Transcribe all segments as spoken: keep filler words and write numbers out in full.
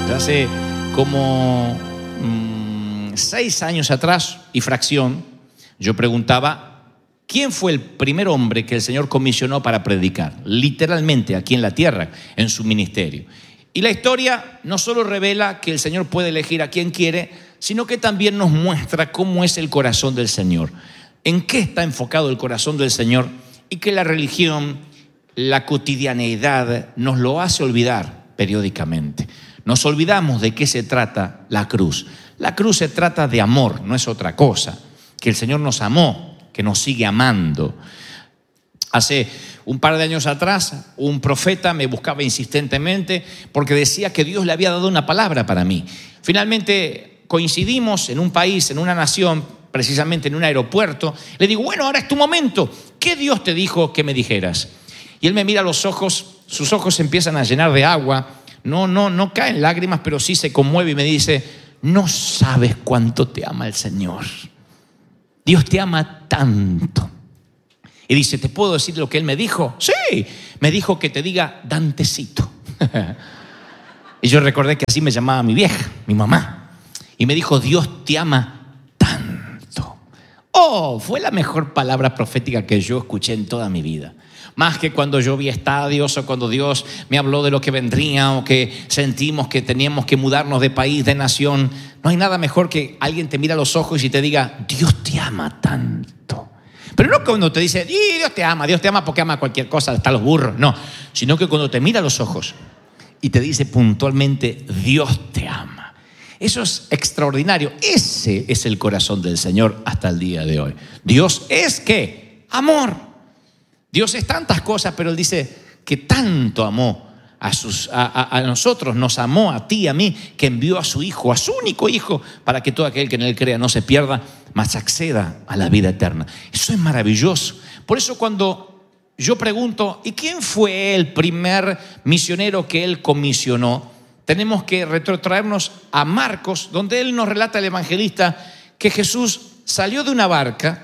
Hace como mmm, seis años atrás y fracción, yo preguntaba, ¿quién fue el primer hombre que el Señor comisionó para predicar? Literalmente aquí en la tierra, en su ministerio. Y la historia no solo revela que el Señor puede elegir a quien quiere, sino que también nos muestra cómo es el corazón del Señor, en qué está enfocado el corazón del Señor, y que la religión, la cotidianeidad, nos lo hace olvidar periódicamente. Nos olvidamos de qué se trata la cruz. La cruz se trata de amor, no es otra cosa. Que el Señor nos amó, que nos sigue amando. Hace un par de años atrás, un profeta me buscaba insistentemente porque decía que Dios le había dado una palabra para mí. Finalmente coincidimos en un país, en una nación, precisamente en un aeropuerto. Le digo, bueno, ahora es tu momento. ¿Qué Dios te dijo que me dijeras? Y él me mira a los ojos, sus ojos se empiezan a llenar de agua. No, no, no caen lágrimas, pero sí se conmueve y me dice, no sabes cuánto te ama el Señor. Dios te ama tanto. Y dice, ¿te puedo decir lo que Él me dijo? Sí, me dijo que te diga Dantecito. Y yo recordé que así me llamaba mi vieja, mi mamá. Y me dijo, Dios te ama tanto. Oh, fue la mejor palabra profética que yo escuché en toda mi vida. Más que cuando yo vi estadios o cuando Dios me habló de lo que vendría o que sentimos que teníamos que mudarnos de país, de nación. No hay nada mejor que alguien te mira a los ojos y te diga, Dios te ama tanto. Pero no cuando te dice, Dios te ama, Dios te ama porque ama cualquier cosa, hasta los burros. No, sino que cuando te mira a los ojos y te dice puntualmente, Dios te ama. Eso es extraordinario. Ese es el corazón del Señor hasta el día de hoy. Dios es ¿qué? Amor. Dios es tantas cosas, pero Él dice que tanto amó a, sus, a, a, a nosotros, nos amó a ti, a mí, que envió a su Hijo, a su único Hijo, para que todo aquel que en Él crea no se pierda, mas acceda a la vida eterna. Eso es maravilloso. Por eso cuando yo pregunto, ¿y quién fue el primer misionero que Él comisionó? Tenemos que retrotraernos a Marcos, donde Él nos relata, el evangelista, que Jesús salió de una barca,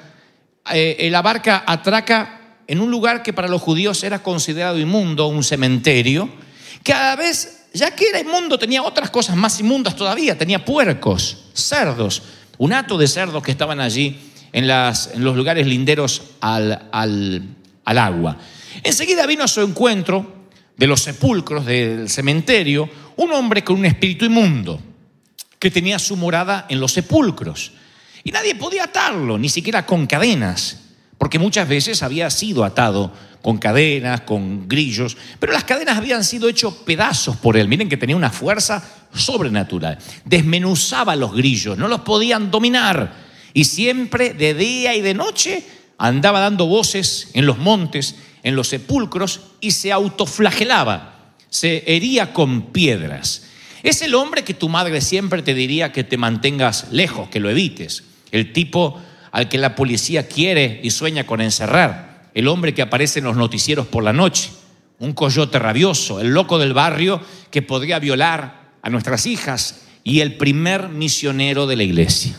eh, la barca atraca en un lugar que para los judíos era considerado inmundo, un cementerio, que a la vez, ya que era inmundo, tenía otras cosas más inmundas todavía. Tenía puercos, cerdos, un hato de cerdos que estaban allí en, las, en los lugares linderos al, al, al agua. Enseguida vino a su encuentro de los sepulcros del cementerio un hombre con un espíritu inmundo que tenía su morada en los sepulcros. Y nadie podía atarlo, ni siquiera con cadenas, porque muchas veces había sido atado con cadenas, con grillos, pero las cadenas habían sido hechos pedazos por él. Miren que tenía una fuerza sobrenatural. Desmenuzaba los grillos, no los podían dominar. Y siempre de día y de noche andaba dando voces en los montes, en los sepulcros, y se autoflagelaba, se hería con piedras. Es el hombre que tu madre siempre te diría que te mantengas lejos, que lo evites. El tipo al que la policía quiere y sueña con encerrar, el hombre que aparece en los noticieros por la noche, un coyote rabioso, el loco del barrio que podría violar a nuestras hijas, y el primer misionero de la iglesia,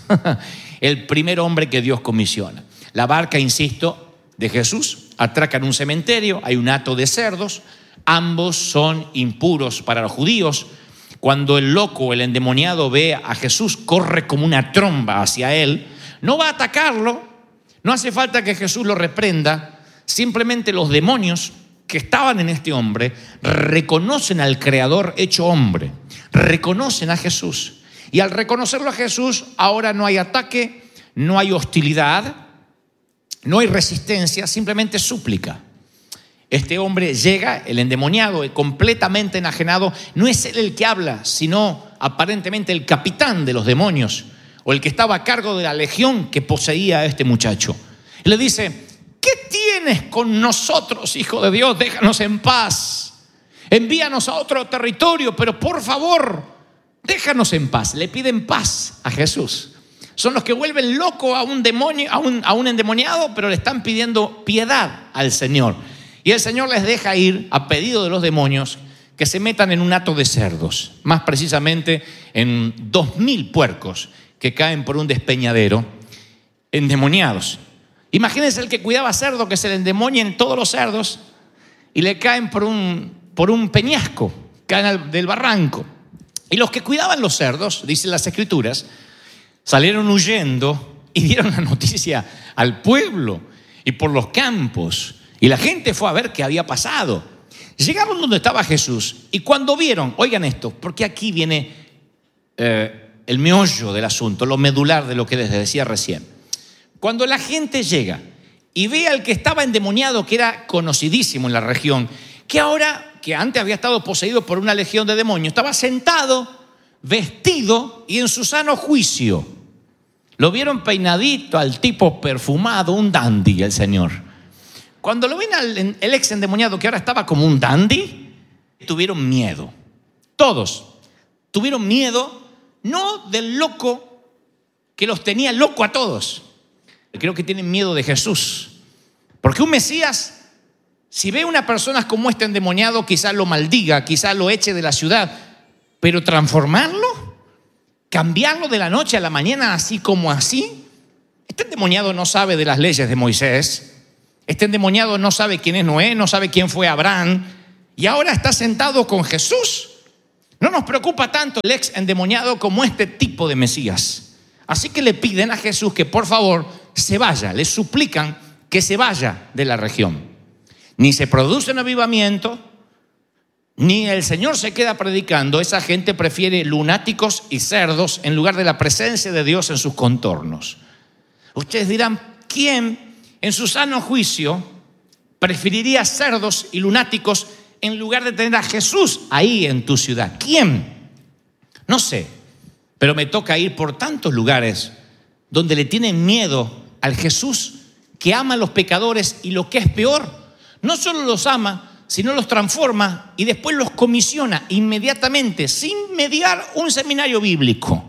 el primer hombre que Dios comisiona. La barca, insisto, de Jesús atraca en un cementerio, hay un hato de cerdos, ambos son impuros para los judíos. Cuando el loco, el endemoniado, ve a Jesús, corre como una tromba hacia él. No va a atacarlo, no hace falta que Jesús lo reprenda, simplemente los demonios que estaban en este hombre reconocen al Creador hecho hombre, reconocen a Jesús. Y al reconocerlo a Jesús, ahora no hay ataque, no hay hostilidad, no hay resistencia, simplemente súplica. Este hombre llega, el endemoniado, completamente enajenado, no es él el que habla, sino aparentemente el capitán de los demonios, o el que estaba a cargo de la legión que poseía a este muchacho. Y le dice, ¿qué tienes con nosotros, Hijo de Dios? Déjanos en paz. Envíanos a otro territorio, pero por favor, déjanos en paz. Le piden paz a Jesús. Son los que vuelven loco a un demonio, a un, a un endemoniado, pero le están pidiendo piedad al Señor. Y el Señor les deja ir a pedido de los demonios que se metan en un hato de cerdos, más precisamente en dos mil puercos que caen por un despeñadero, endemoniados. Imagínense el que cuidaba cerdo, que se le endemonien todos los cerdos y le caen por un, por un peñasco, caen al, del barranco. Y los que cuidaban los cerdos, dicen las Escrituras, salieron huyendo y dieron la noticia al pueblo y por los campos. Y la gente fue a ver qué había pasado. Llegaron donde estaba Jesús y cuando vieron, oigan esto, porque aquí viene eh, el meollo del asunto, lo medular de lo que les decía recién. Cuando la gente llega y ve al que estaba endemoniado, que era conocidísimo en la región, que ahora, que antes había estado poseído por una legión de demonios, estaba sentado, vestido y en su sano juicio. Lo vieron peinadito al tipo perfumado, un dandy el Señor. Cuando lo ven al el ex endemoniado, que ahora estaba como un dandy, tuvieron miedo. Todos tuvieron miedo, no del loco que los tenía loco a todos. Creo que tienen miedo de Jesús. Porque un Mesías, si ve a una persona como este endemoniado, quizás lo maldiga, quizás lo eche de la ciudad. Pero transformarlo, cambiarlo de la noche a la mañana así como así. Este endemoniado no sabe de las leyes de Moisés. Este endemoniado no sabe quién es Noé, no sabe quién fue Abraham. Y ahora está sentado con Jesús. No nos preocupa tanto el ex endemoniado como este tipo de Mesías. Así que le piden a Jesús que por favor se vaya. Le suplican que se vaya de la región. Ni se produce un avivamiento, ni el Señor se queda predicando. Esa gente prefiere lunáticos y cerdos en lugar de la presencia de Dios en sus contornos. Ustedes dirán, ¿quién en su sano juicio preferiría cerdos y lunáticos en lugar de tener a Jesús ahí en tu ciudad? ¿Quién? No sé, pero me toca ir por tantos lugares donde le tienen miedo al Jesús que ama a los pecadores y lo que es peor, no solo los ama, sino los transforma y después los comisiona inmediatamente, sin mediar un seminario bíblico.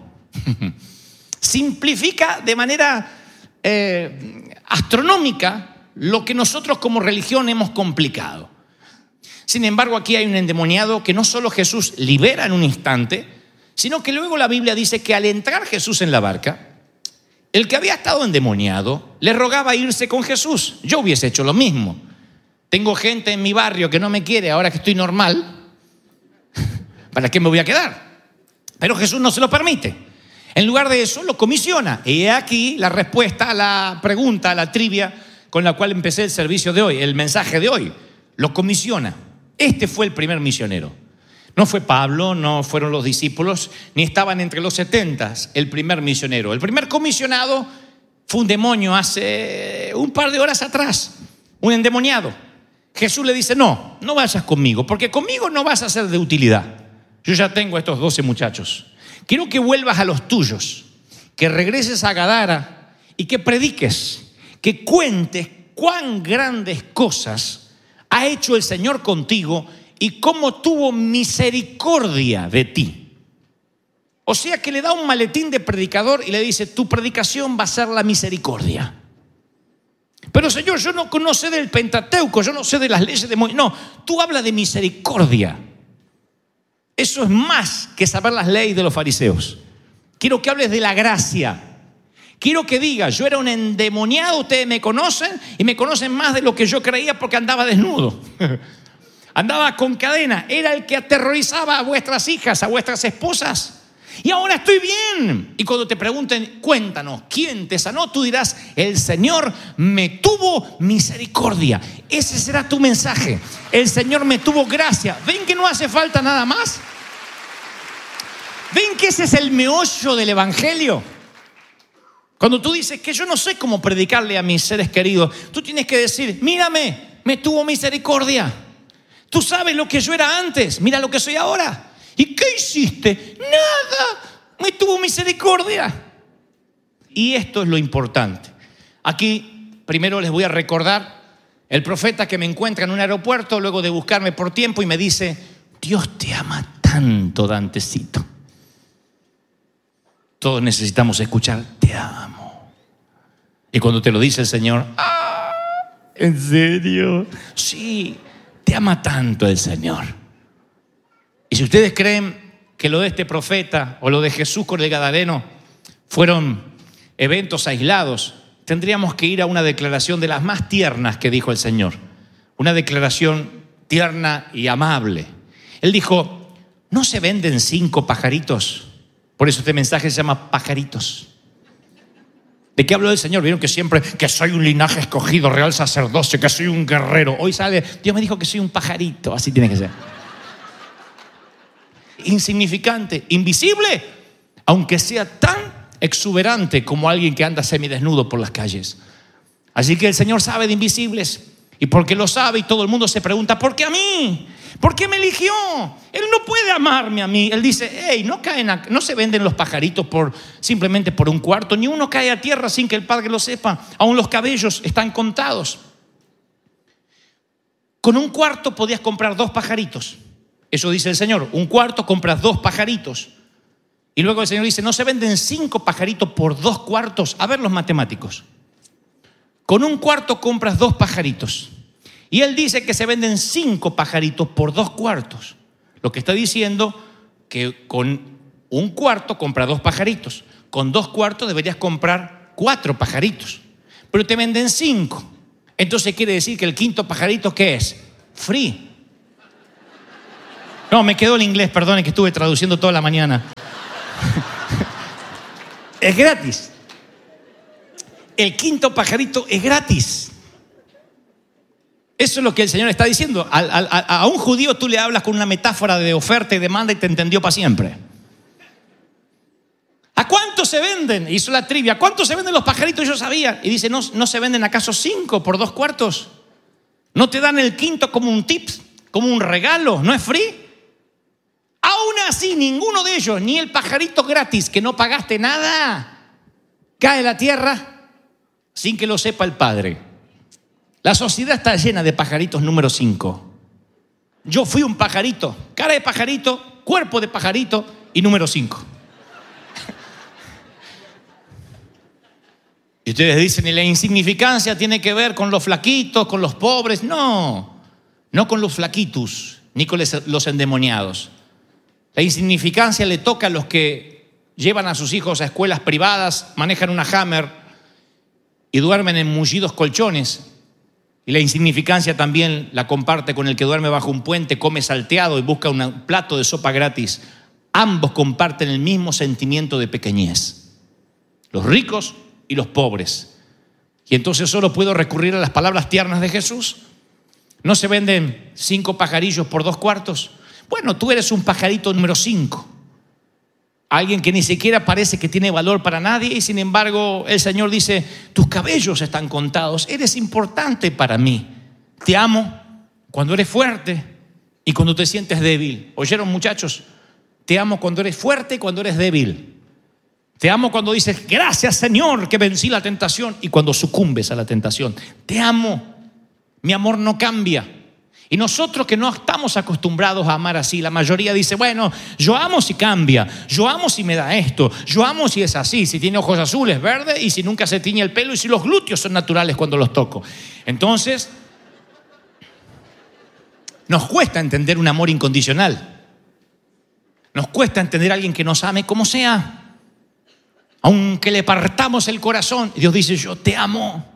Simplifica de manera eh, astronómica lo que nosotros como religión hemos complicado. Sin embargo, aquí hay un endemoniado que no solo Jesús libera en un instante, sino que luego la Biblia dice que al entrar Jesús en la barca, el que había estado endemoniado le rogaba irse con Jesús. Yo hubiese hecho lo mismo. Tengo gente en mi barrio que no me quiere ahora que estoy normal. ¿Para qué me voy a quedar? Pero Jesús no se lo permite. En lugar de eso, lo comisiona. Y aquí la respuesta a la pregunta, a la trivia con la cual empecé el servicio de hoy, el mensaje de hoy. Lo comisiona. Este fue el primer misionero. No fue Pablo, no fueron los discípulos, ni estaban entre los setentas el primer misionero. El primer comisionado fue un demonio hace un par de horas atrás, un endemoniado. Jesús le dice, no, no vayas conmigo, porque conmigo no vas a ser de utilidad. Yo ya tengo a estos doce muchachos. Quiero que vuelvas a los tuyos, que regreses a Gadara y que prediques, que cuentes cuán grandes cosas ha hecho el Señor contigo y cómo tuvo misericordia de ti. O sea que le da un maletín de predicador y le dice, tu predicación va a ser la misericordia. Pero Señor, yo no, no sé del Pentateuco, yo no sé de las leyes de Moisés. No, tú hablas de misericordia. Eso es más que saber las leyes de los fariseos. Quiero que hables de la gracia. Quiero que digas, yo era un endemoniado, ustedes me conocen y me conocen más de lo que yo creía porque andaba desnudo. Andaba con cadena, era el que aterrorizaba a vuestras hijas, a vuestras esposas. Y ahora estoy bien. Y cuando te pregunten, cuéntanos, ¿quién te sanó? Tú dirás, el Señor me tuvo misericordia. Ese será tu mensaje. El Señor me tuvo gracia. ¿Ven que no hace falta nada más? ¿Ven que ese es el meollo del evangelio? Cuando tú dices que yo no sé cómo predicarle a mis seres queridos, tú tienes que decir, mírame, me tuvo misericordia. Tú sabes lo que yo era antes, mira lo que soy ahora. ¿Y qué hiciste? Nada, me tuvo misericordia. Y esto es lo importante. Aquí primero les voy a recordar el profeta que me encuentra en un aeropuerto luego de buscarme por tiempo y me dice, Dios te ama tanto, Dantecito. Todos necesitamos escuchar, te amo. Y cuando te lo dice el Señor, ¡ah! ¿En serio? Sí, te ama tanto el Señor. Y si ustedes creen que lo de este profeta o lo de Jesús con el Gadareno fueron eventos aislados, tendríamos que ir a una declaración de las más tiernas que dijo el Señor. Una declaración tierna y amable. Él dijo, ¿no se venden cinco pajaritos? Por eso este mensaje se llama Pajaritos. ¿De qué habló el Señor? Vieron que siempre, que soy un linaje escogido, real sacerdocio, que soy un guerrero. Hoy sale, Dios me dijo que soy un pajarito. Así tiene que ser. Insignificante, invisible, aunque sea tan exuberante como alguien que anda semidesnudo por las calles. Así que el Señor sabe de invisibles. Y porque lo sabe y todo el mundo se pregunta, ¿por qué a mí? ¿Por qué me eligió? Él no puede amarme a mí. Él dice, hey, no caen a, no se venden los pajaritos por, simplemente por un cuarto. Ni uno cae a tierra sin que el Padre lo sepa. Aún los cabellos están contados. Con un cuarto podías comprar dos pajaritos. Eso dice el Señor. Un cuarto compras dos pajaritos. Y luego el Señor dice, no se venden cinco pajaritos por dos cuartos. A ver los matemáticos. Con un cuarto compras dos pajaritos. Y Él dice que se venden cinco pajaritos por dos cuartos. Lo que está diciendo que con un cuarto compras dos pajaritos. Con dos cuartos deberías comprar cuatro pajaritos. Pero te venden cinco. Entonces quiere decir que el quinto pajarito, ¿qué es? Free. No, me quedó el inglés, perdone que estuve traduciendo toda la mañana. Es gratis. El quinto pajarito es gratis. Eso es lo que el Señor está diciendo. A, a, a un judío tú le hablas con una metáfora de oferta y demanda y te entendió para siempre. ¿A cuánto se venden? Hizo la trivia. ¿A cuánto se venden los pajaritos? Yo sabía. Y dice, ¿no, no se venden acaso cinco por dos cuartos? ¿No te dan el quinto como un tip, como un regalo? ¿No es free? Aún así, ninguno de ellos, ni el pajarito gratis que no pagaste nada, cae a la tierra sin que lo sepa el Padre. La sociedad está llena de pajaritos número cinco. Yo fui un pajarito, cara de pajarito, cuerpo de pajarito y número cinco. Y ustedes dicen, ¿y la insignificancia tiene que ver con los flaquitos, con los pobres? No, no con los flaquitos, ni con los endemoniados. La insignificancia le toca a los que llevan a sus hijos a escuelas privadas, manejan una Hammer y duermen en mullidos colchones. Y la insignificancia también la comparte con el que duerme bajo un puente, come salteado y busca un plato de sopa gratis. Ambos comparten el mismo sentimiento de pequeñez. Los ricos y los pobres. Y entonces solo puedo recurrir a las palabras tiernas de Jesús. ¿No se venden cinco pajarillos por dos cuartos? Bueno, tú eres un pajarito número cinco. Alguien que ni siquiera parece que tiene valor para nadie y sin embargo el Señor dice, tus cabellos están contados, eres importante para mí. Te amo cuando eres fuerte y cuando te sientes débil. ¿Oyeron, muchachos? Te amo cuando eres fuerte y cuando eres débil. Te amo cuando dices, gracias Señor que vencí la tentación, y cuando sucumbes a la tentación. Te amo. Mi amor no cambia. Y nosotros que no estamos acostumbrados a amar así, la mayoría dice, bueno, yo amo si cambia, yo amo si me da esto, yo amo si es así, si tiene ojos azules, verdes y si nunca se tiñe el pelo y si los glúteos son naturales cuando los toco. Entonces, nos cuesta entender un amor incondicional. Nos cuesta entender a alguien que nos ame como sea. Aunque le partamos el corazón, Dios dice, yo te amo.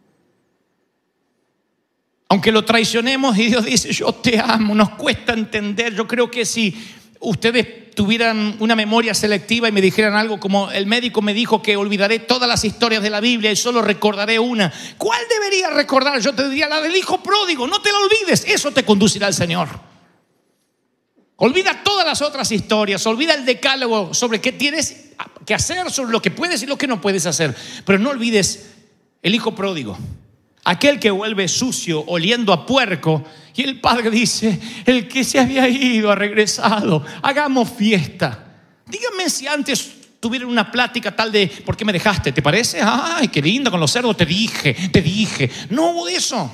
Aunque lo traicionemos y Dios dice, yo te amo, nos cuesta entender. Yo creo que si ustedes tuvieran una memoria selectiva y me dijeran algo como el médico me dijo que olvidaré todas las historias de la Biblia y solo recordaré una, ¿cuál debería recordar? Yo te diría la del hijo pródigo, no te la olvides, eso te conducirá al Señor. Olvida todas las otras historias, olvida el decálogo sobre qué tienes que hacer, sobre lo que puedes y lo que no puedes hacer, pero no olvides el hijo pródigo. Aquel que vuelve sucio, oliendo a puerco, y el padre dice, el que se había ido ha regresado, hagamos fiesta. Díganme si antes tuvieron una plática tal de, ¿por qué me dejaste? ¿Te parece? Ay, qué lindo con los cerdos, te dije, te dije. No hubo eso.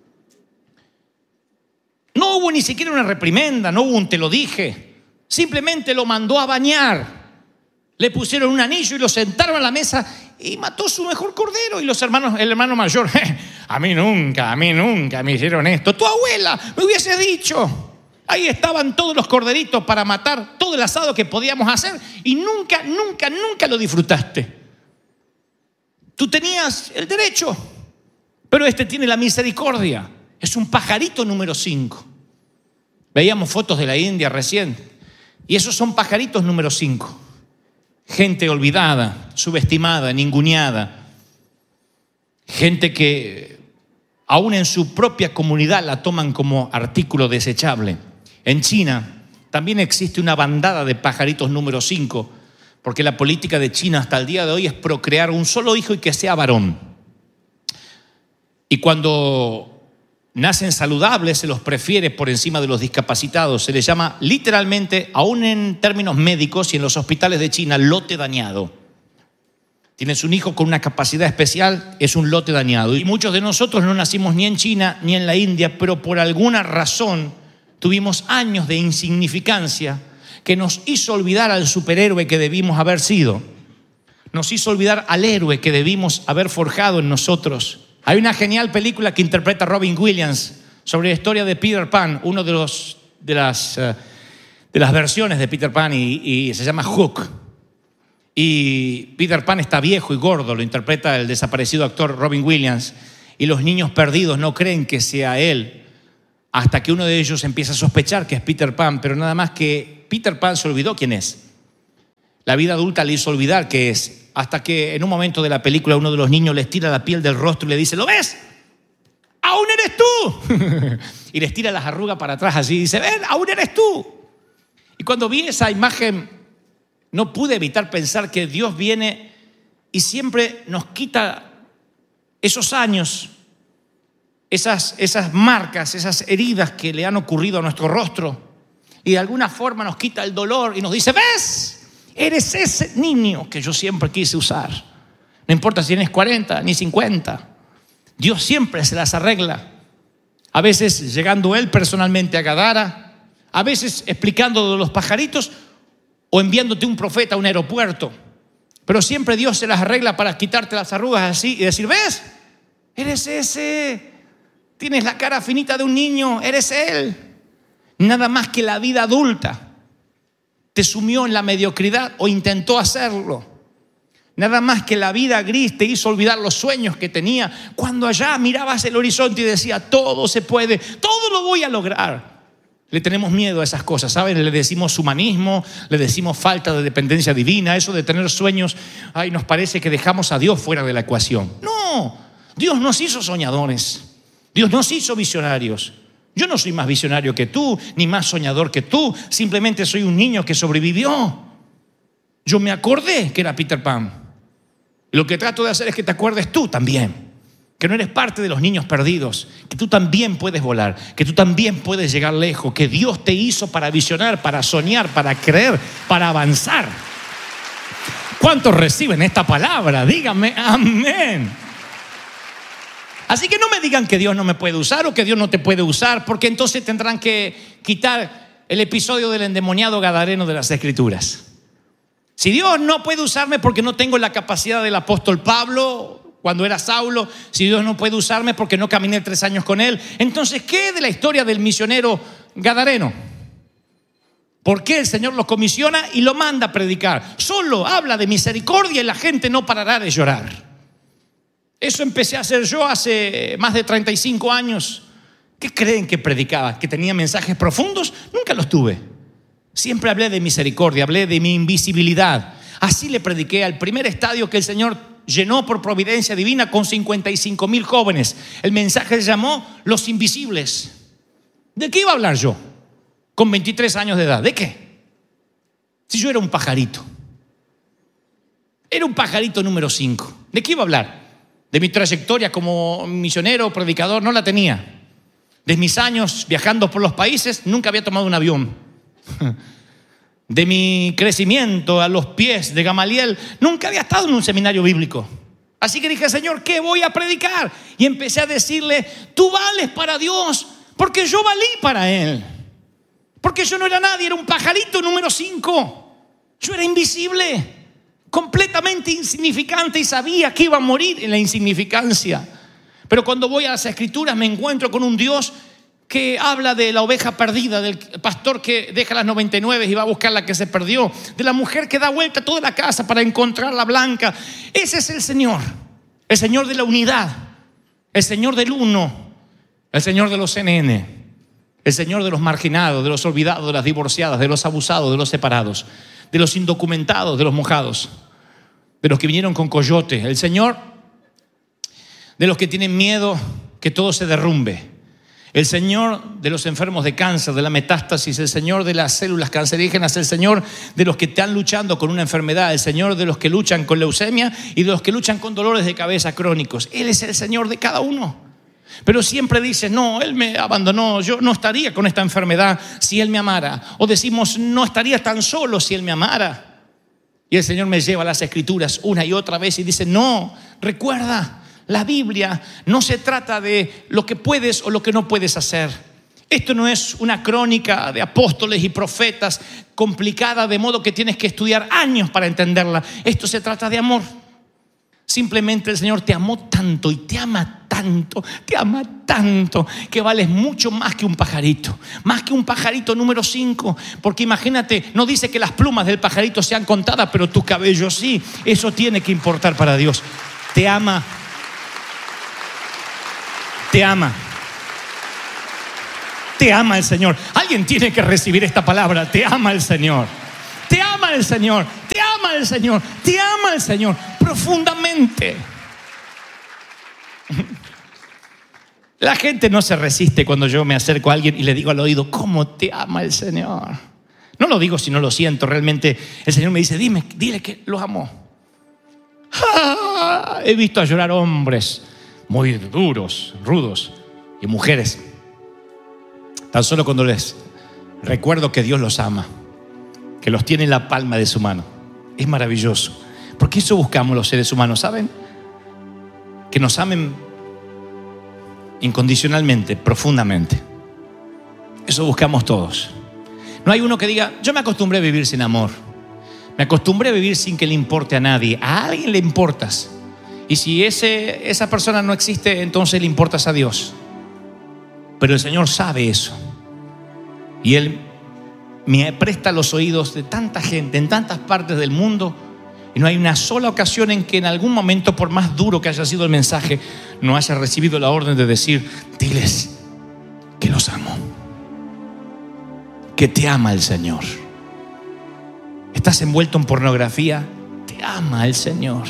No hubo ni siquiera una reprimenda, no hubo un te lo dije. Simplemente lo mandó a bañar. Le pusieron un anillo y lo sentaron a la mesa y mató su mejor cordero. Y los hermanos, el hermano mayor, a mí nunca, a mí nunca me hicieron esto. Tu abuela me hubiese dicho. Ahí estaban todos los corderitos para matar todo el asado que podíamos hacer y nunca, nunca, nunca lo disfrutaste. Tú tenías el derecho, pero este tiene la misericordia. Es un pajarito número cinco. Veíamos fotos de la India recién. Y esos son pajaritos número cinco. Gente olvidada, subestimada, ninguneada. Gente que aún en su propia comunidad la toman como artículo desechable. En China también existe una bandada de pajaritos número cinco, porque la política de China hasta el día de hoy es procrear un solo hijo y que sea varón. Y cuando nacen saludables se los prefiere por encima de los discapacitados. Se les llama literalmente, aún en términos médicos y en los hospitales de China, lote dañado. Tienes un hijo con una capacidad especial, es un lote dañado. Y muchos de nosotros no nacimos ni en China ni en la India, pero por alguna razón tuvimos años de insignificancia que nos hizo olvidar al superhéroe que debimos haber sido. Nos hizo olvidar al héroe que debimos haber forjado en nosotros. Hay una genial película que interpreta Robin Williams sobre la historia de Peter Pan, uno de, los, de, las, uh, de las versiones de Peter Pan, y, y se llama Hook. Y Peter Pan está viejo y gordo, lo interpreta el desaparecido actor Robin Williams, y los niños perdidos no creen que sea él, hasta que uno de ellos empieza a sospechar que es Peter Pan, pero nada más que Peter Pan se olvidó quién es. La vida adulta le hizo olvidar qué es, hasta que en un momento de la película uno de los niños les tira la piel del rostro y le dice: ¿lo ves? ¡Aún eres tú! Y les tira las arrugas para atrás así y dice: ¡ven, aún eres tú! Y cuando vi esa imagen no pude evitar pensar que Dios viene y siempre nos quita esos años, esas, esas marcas, esas heridas que le han ocurrido a nuestro rostro, y de alguna forma nos quita el dolor y nos dice: ¿ves? Eres ese niño que yo siempre quise usar. No importa si tienes cuarenta ni cincuenta. Dios siempre se las arregla. A veces llegando Él personalmente a Gadara, a veces explicando de los pajaritos o enviándote un profeta a un aeropuerto. Pero siempre Dios se las arregla para quitarte las arrugas así y decir: ¿ves? Eres ese. Tienes la cara finita de un niño, eres Él. Nada más que la vida adulta te sumió en la mediocridad o intentó hacerlo. Nada más que la vida gris te hizo olvidar los sueños que tenía, cuando allá mirabas el horizonte y decía: todo se puede, todo lo voy a lograr. Le tenemos miedo a esas cosas, ¿saben? Le decimos humanismo, le decimos falta de dependencia divina, eso de tener sueños. Ay, nos parece que dejamos a Dios fuera de la ecuación. No, Dios nos hizo soñadores, Dios nos hizo visionarios. Yo no soy más visionario que tú, ni más soñador que tú. Simplemente soy un niño que sobrevivió. Yo me acordé que era Peter Pan. Y lo que trato de hacer es que te acuerdes tú también. Que no eres parte de los niños perdidos. Que tú también puedes volar. Que tú también puedes llegar lejos. Que Dios te hizo para visionar, para soñar, para creer, para avanzar. ¿Cuántos reciben esta palabra? Díganme amén. Así que no me digan que Dios no me puede usar o que Dios no te puede usar, porque entonces tendrán que quitar el episodio del endemoniado gadareno de las Escrituras. Si Dios no puede usarme porque no tengo la capacidad del apóstol Pablo cuando era Saulo, si Dios no puede usarme porque no caminé tres años con él, entonces ¿qué de la historia del misionero gadareno? ¿Por qué el Señor lo comisiona y lo manda a predicar? Solo habla de misericordia y la gente no parará de llorar. Eso empecé a hacer yo hace más de treinta y cinco años. ¿Qué creen que predicaba? ¿Que tenía mensajes profundos? Nunca los tuve. Siempre hablé de misericordia, hablé de mi invisibilidad. Así le prediqué al primer estadio que el Señor llenó por providencia divina con cincuenta y cinco mil jóvenes. El mensaje se llamó Los Invisibles. ¿De qué iba a hablar yo con veintitrés años de edad? ¿De qué? Si yo era un pajarito. Era un pajarito número cinco. ¿De qué iba a hablar? De mi trayectoria como misionero, predicador, no la tenía. De mis años viajando por los países, nunca había tomado un avión. De mi crecimiento a los pies de Gamaliel, nunca había estado en un seminario bíblico. Así que dije: Señor, ¿qué voy a predicar? Y empecé a decirle: tú vales para Dios, porque yo valí para Él. Porque yo no era nadie, era un pajarito número cinco. Yo era invisible, completamente insignificante, y sabía que iba a morir en la insignificancia. Pero cuando voy a las Escrituras me encuentro con un Dios que habla de la oveja perdida, del pastor que deja las noventa y nueve y va a buscar la que se perdió, de la mujer que da vuelta a toda la casa para encontrar la blanca. Ese es el Señor, el Señor de la unidad, el Señor del uno, el Señor de los C N N. El Señor de los marginados, de los olvidados, de las divorciadas, de los abusados, de los separados, de los indocumentados, de los mojados, de los que vinieron con coyote. El Señor de los que tienen miedo que todo se derrumbe. El Señor de los enfermos de cáncer, de la metástasis, el Señor de las células cancerígenas, el Señor de los que están luchando con una enfermedad, el Señor de los que luchan con leucemia y de los que luchan con dolores de cabeza crónicos. Él es el Señor de cada uno. Pero siempre dices, no, Él me abandonó, yo no estaría con esta enfermedad si Él me amara. O decimos, no estaría tan solo si Él me amara. Y el Señor me lleva a las Escrituras una y otra vez y dice, no, recuerda, la Biblia no se trata de lo que puedes o lo que no puedes hacer. Esto no es una crónica de apóstoles y profetas complicada, de modo que tienes que estudiar años para entenderla. Esto se trata de amor. Simplemente el Señor te amó tanto y te ama tanto, te ama tanto, que vales mucho más que un pajarito. Más que un pajarito número cinco. Porque imagínate, no dice que las plumas del pajarito sean contadas, pero tus cabellos sí. Eso tiene que importar para Dios. Te ama. Te ama. Te ama el Señor. Alguien tiene que recibir esta palabra. Te ama el Señor. Te ama el Señor. Te ama el Señor. Te ama el Señor profundamente. La gente no se resiste cuando yo me acerco a alguien y le digo al oído, ¿cómo te ama el Señor? No lo digo si no lo siento. Realmente el Señor me dice, dime, dile que lo amo. ¡Ah! He visto a llorar hombres muy duros, rudos, y mujeres, tan solo cuando les recuerdo que Dios los ama, que los tiene en la palma de su mano. Es maravilloso, porque eso buscamos los seres humanos, ¿saben? Que nos amen incondicionalmente, profundamente. Eso buscamos todos. No hay uno que diga, yo me acostumbré a vivir sin amor, me acostumbré a vivir sin que le importe a nadie. A alguien le importas. Y si ese, esa persona no existe, entonces le importas a Dios. Pero el Señor sabe eso. Y Él me presta los oídos de tanta gente en tantas partes del mundo. Y no hay una sola ocasión en que en algún momento, por más duro que haya sido el mensaje, no haya recibido la orden de decir, diles que los amo, que te ama el Señor. ¿Estás envuelto en pornografía? Te ama el Señor.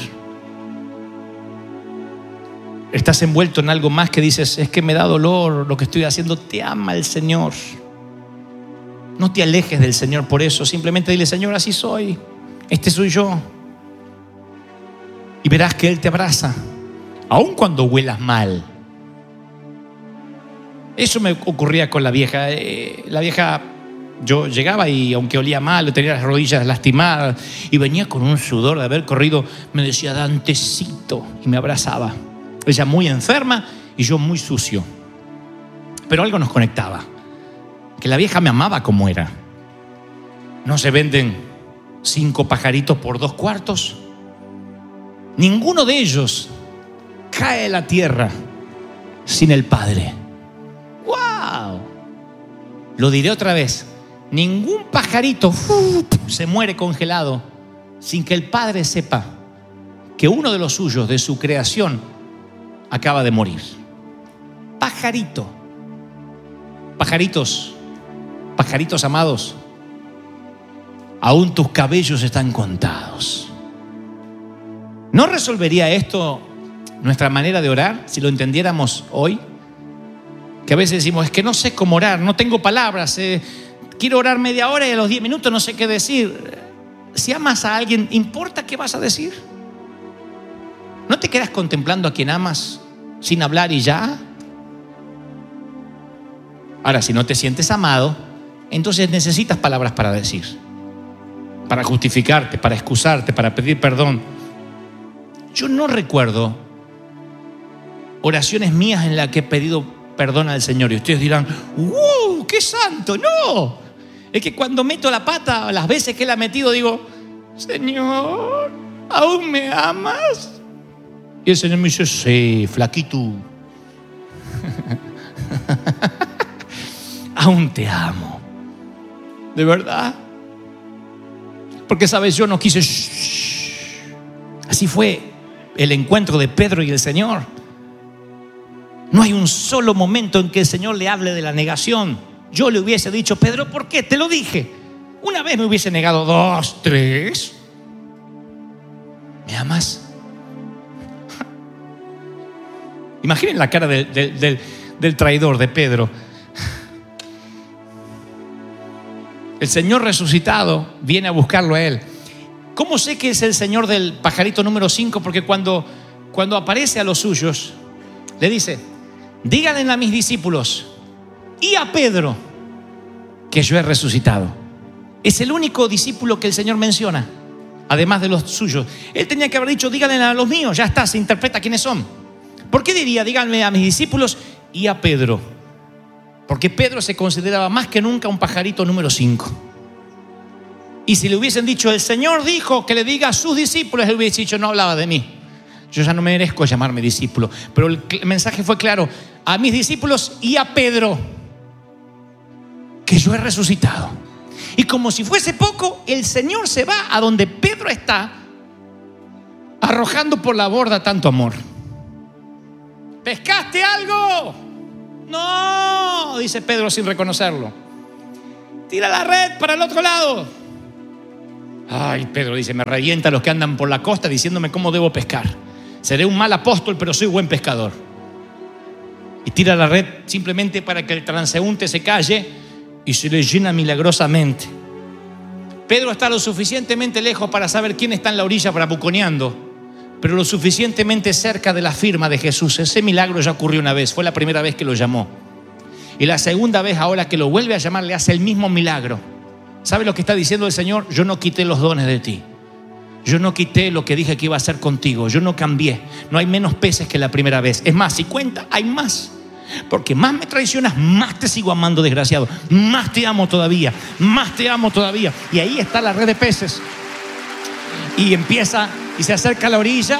Estás envuelto en algo más que dices, es que me da dolor lo que estoy haciendo. Te ama el Señor. No te alejes del Señor por eso. Simplemente dile, Señor, así soy. Este soy yo. Y verás que Él te abraza, aun cuando huelas mal. Eso me ocurría con la vieja. Eh, la vieja, yo llegaba y aunque olía mal, tenía las rodillas lastimadas y venía con un sudor de haber corrido, me decía, Dantecito, y me abrazaba. Ella muy enferma y yo muy sucio. Pero algo nos conectaba, que la vieja me amaba como era. No se venden cinco pajaritos por dos cuartos. Ninguno de ellos cae a la tierra sin el Padre. ¡Wow! Lo diré otra vez. Ningún pajarito uh, se muere congelado sin que el Padre sepa que uno de los suyos, de su creación, acaba de morir. Pajarito. Pajaritos, pajaritos amados, aún tus cabellos están contados. ¿No resolvería esto nuestra manera de orar si lo entendiéramos hoy? Que a veces decimos, es que no sé cómo orar, no tengo palabras, eh, quiero orar media hora y a los diez minutos no sé qué decir. Si amas a alguien, ¿importa qué vas a decir? ¿No te quedas contemplando a quien amas sin hablar y ya? Ahora, si no te sientes amado, entonces necesitas palabras para decir, para justificarte, para excusarte, para pedir perdón. Yo no recuerdo oraciones mías en las que he pedido perdón al Señor. Y ustedes dirán, ¡wow! ¡Qué santo! No, es que cuando meto la pata, las veces que la he metido, digo, Señor, ¿aún me amas? Y el Señor me dice, sí, flaquito. Aún te amo. ¿De verdad? Porque, ¿sabes? Yo no quise. Shh. Así fue el encuentro de Pedro y el Señor. No hay un solo momento en que el Señor le hable de la negación. yo le hubiese dicho: Pedro, ¿por qué? Te lo dije. Una vez me hubiese negado, dos, tres. ¿Me amas? Imaginen la cara del, del, del, del traidor, de Pedro. El Señor resucitado viene a buscarlo a él. ¿Cómo sé que es el Señor del pajarito número cinco? Porque cuando, cuando aparece a los suyos, le dice: díganle a mis discípulos y a Pedro que yo he resucitado. Es el único discípulo que el Señor menciona, además de los suyos. Él tenía que haber dicho: díganle a los míos. Ya está, se interpreta quiénes son. ¿Por qué diría: díganme a mis discípulos y a Pedro? Porque Pedro se consideraba más que nunca un pajarito número cinco. Y si le hubiesen dicho: el Señor dijo que le diga a sus discípulos, él hubiese dicho: no hablaba de mí. Yo ya no merezco llamarme discípulo. Pero el mensaje fue claro: a mis discípulos y a Pedro, que yo he resucitado. Y como si fuese poco, el Señor se va a donde Pedro está, arrojando por la borda tanto amor. ¿Pescaste algo? No, dice Pedro sin reconocerlo. Tira la red para el otro lado. Ay, Pedro dice: me revienta los que andan por la costa diciéndome cómo debo pescar. Seré un mal apóstol, pero soy buen pescador. Y tira la red simplemente para que el transeúnte se calle y se le llena milagrosamente. Pedro está lo suficientemente lejos para saber quién está en la orilla bravuconeando, pero lo suficientemente cerca de la firma de Jesús. Ese milagro ya ocurrió una vez, fue la primera vez que lo llamó. Y la segunda vez, ahora que lo vuelve a llamar, le hace el mismo milagro. ¿Sabe lo que está diciendo el Señor? Yo no quité los dones de ti. Yo no quité lo que dije que iba a hacer contigo. Yo no cambié. No hay menos peces que la primera vez. Es más, si cuenta, hay más. Porque más me traicionas, más te sigo amando, desgraciado. Más te amo todavía. Más te amo todavía. Y ahí está la red de peces. Y empieza y se acerca a la orilla.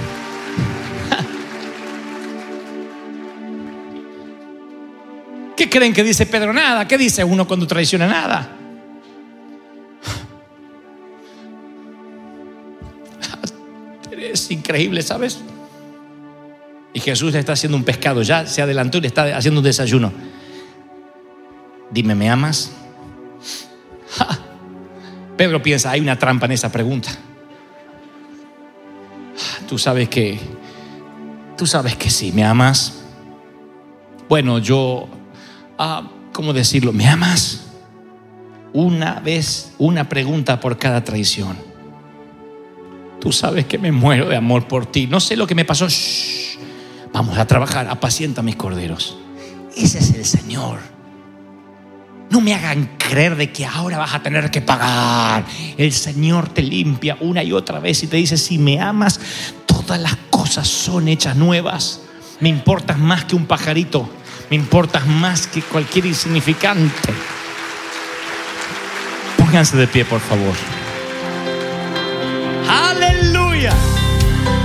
¿Qué creen que dice Pedro? Nada. ¿Qué dice uno cuando traiciona? Nada. Es increíble, ¿sabes? Y Jesús le está haciendo un pescado. Ya se adelantó y le está haciendo un desayuno. Dime, ¿me amas? ¡Ja! Pedro piensa: hay una trampa en esa pregunta. Tú sabes que Tú sabes que sí, ¿me amas? Bueno, yo ah, ¿cómo decirlo? ¿Me amas? Una vez, una pregunta por cada traición. Tú sabes que me muero de amor por ti. No sé lo que me pasó. Shh. Vamos a trabajar. Apacienta mis corderos. Ese es el Señor. No me hagan creer de que ahora vas a tener que pagar. El Señor te limpia una y otra vez y te dice: si me amas, todas las cosas son hechas nuevas. Me importas más que un pajarito. Me importas más que cualquier insignificante. Pónganse de pie, por favor.